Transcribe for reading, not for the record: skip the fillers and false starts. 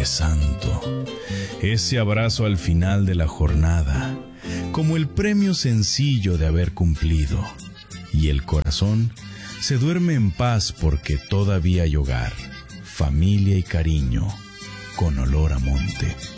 Santo, ese abrazo al final de la jornada, como el premio sencillo de haber cumplido, y el corazón se duerme en paz porque todavía hay hogar, familia y cariño, con olor a monte.